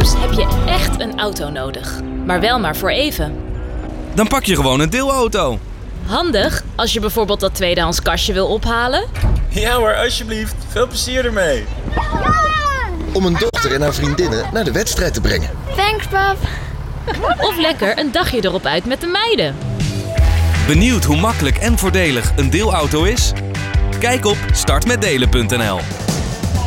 Soms heb je echt een auto nodig, maar wel maar voor even. Dan pak je gewoon een deelauto. Handig als je bijvoorbeeld dat tweedehands kastje wil ophalen. Ja hoor, alsjeblieft. Veel plezier ermee. Om een dochter en haar vriendinnen naar de wedstrijd te brengen. Thanks, pap. Of lekker een dagje erop uit met de meiden. Benieuwd hoe makkelijk en voordelig een deelauto is? Kijk op startmetdelen.nl.